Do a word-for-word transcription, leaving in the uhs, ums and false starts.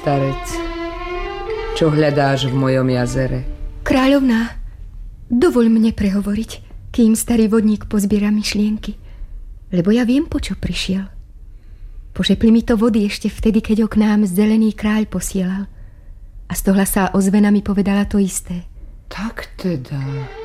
starec, čo hľadáš v mojom jazere? Kráľovná, dovoľ mne prehovoriť, kým starý vodník pozbiera myšlienky. Lebo ja viem, po čo prišiel. Pošepli mi to vody ešte vtedy, keď ho k nám zelený kráľ posielal. A z toho sa ozvena mi povedala to isté. Tak teda...